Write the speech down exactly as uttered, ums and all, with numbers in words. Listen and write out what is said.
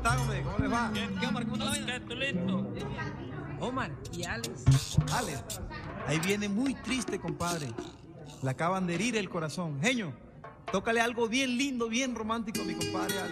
están, hombre? ¿Cómo les va? ¿Qué, qué Omar? ¿Cómo está la vaina? Estoy listo. Omar y Alex. Alex, ahí viene muy triste, compadre. Le acaban de herir el corazón. Genio, tócale algo bien lindo, bien romántico a mi compadre Alex.